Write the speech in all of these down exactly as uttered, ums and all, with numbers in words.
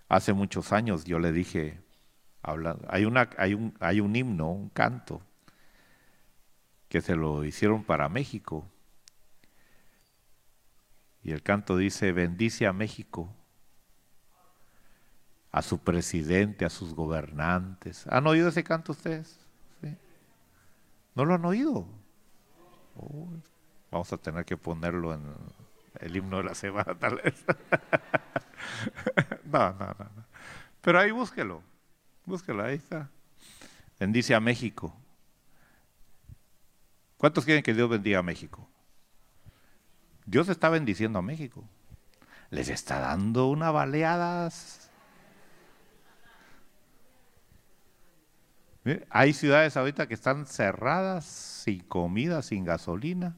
Hace muchos años yo le dije, habla, hay, una, hay, un, hay un himno, un canto, que se lo hicieron para México. Y el canto dice, bendice a México, a su presidente, a sus gobernantes. ¿Han oído ese canto ustedes? ¿Sí? ¿No lo han oído? Oh, vamos a tener que ponerlo en el himno de la semana, tal vez. No, no, no, no. Pero ahí búsquelo, búsquelo, ahí está. Bendice a México. ¿Cuántos quieren que Dios bendiga a México? Dios está bendiciendo a México. Les está dando una baleadas. ¿Eh? Hay ciudades ahorita que están cerradas, sin comida, sin gasolina.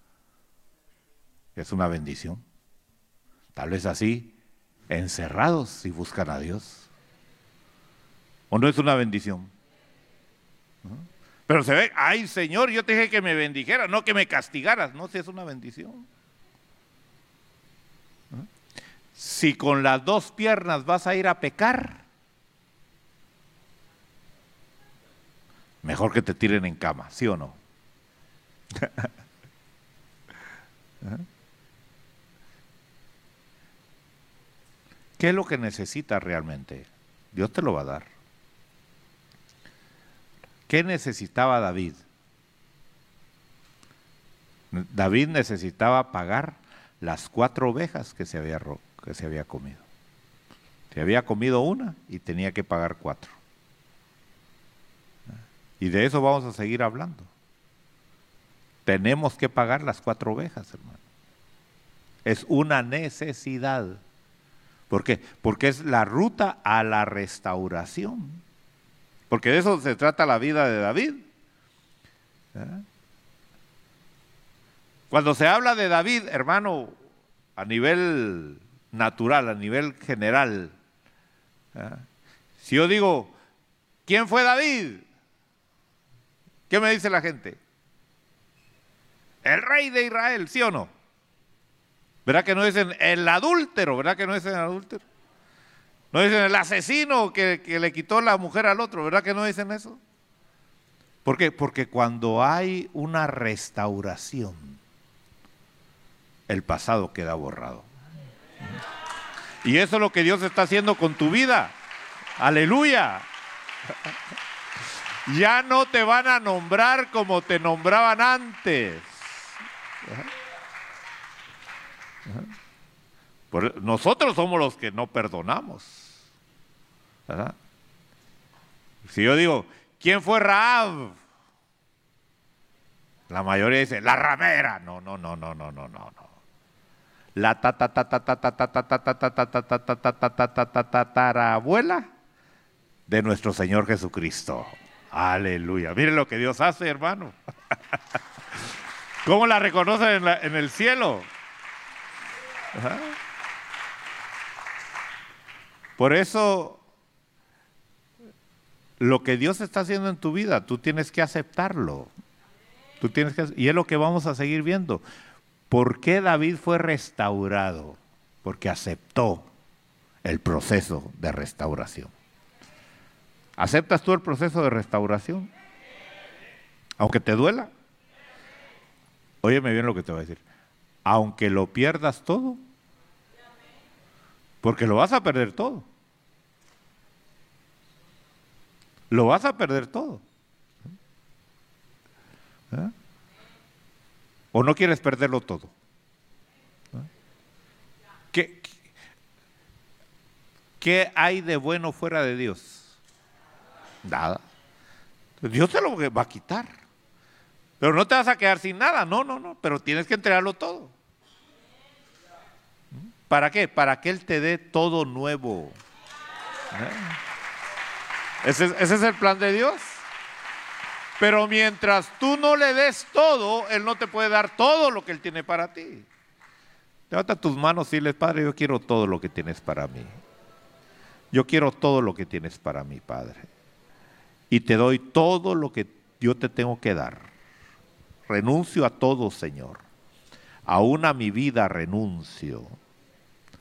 Es una bendición. Tal vez así, encerrados si buscan a Dios. ¿O no es una bendición? ¿No? Pero se ve, ay Señor, yo te dije que me bendijeras, no que me castigaras. No, si es una bendición. ¿No? Si con las dos piernas vas a ir a pecar, mejor que te tiren en cama, ¿sí o no? ¿Qué es lo que necesitas realmente? Dios te lo va a dar. ¿Qué necesitaba David? David necesitaba pagar las cuatro ovejas que se había, que se había comido. Se había comido una y tenía que pagar cuatro. Y de eso vamos a seguir hablando. Tenemos que pagar las cuatro ovejas, hermano. Es una necesidad. ¿Por qué? Porque es la ruta a la restauración. Porque de eso se trata la vida de David. ¿Eh? Cuando se habla de David, hermano, a nivel natural, a nivel general, ¿eh? Si yo digo, ¿quién fue David? ¿Qué me dice la gente? El rey de Israel, ¿sí o no? ¿Verdad que no dicen el adúltero? ¿Verdad que no dicen el adúltero? No dicen el asesino que, que le quitó la mujer al otro, ¿verdad que no dicen eso? ¿Por qué? Porque cuando hay una restauración, el pasado queda borrado. Y eso es lo que Dios está haciendo con tu vida. Aleluya. Ya no te van a nombrar como te nombraban antes. Por, nosotros somos los que no perdonamos. ¿Verdad? Si yo digo, ¿quién fue Rahab? La mayoría dice, la ramera. No, no, no, no, no, no, no. La ta ta ta ta ta ta ta ta ta ta ta ta ta ta ta ta ta tatarabuela de nuestro Señor Jesucristo. Aleluya. Miren lo que Dios hace, hermano. ¿Cómo la reconocen en, la, en el cielo? ¿Ah? Por eso, lo que Dios está haciendo en tu vida, tú tienes que aceptarlo. Tú tienes que, y es lo que vamos a seguir viendo. ¿Por qué David fue restaurado? Porque aceptó el proceso de restauración. ¿Aceptas tú el proceso de restauración? Aunque te duela. Óyeme bien lo que te voy a decir. Aunque lo pierdas todo, porque lo vas a perder todo. Lo vas a perder todo. ¿Eh? ¿O no quieres perderlo todo? ¿Eh? ¿Qué, ¿Qué hay de bueno fuera de Dios? Nada. Dios te lo va a quitar. Pero no te vas a quedar sin nada. No, no, no. Pero tienes que entregarlo todo. ¿Para qué? Para que Él te dé todo nuevo. ¿Eh? Ese, ese es el plan de Dios. Pero mientras tú no le des todo, Él no te puede dar todo lo que Él tiene para ti. Levanta tus manos y dile, Padre, yo quiero todo lo que tienes para mí. Yo quiero todo lo que tienes para mí, Padre. Y te doy todo lo que yo te tengo que dar. Renuncio a todo, Señor. Aún a mi vida renuncio.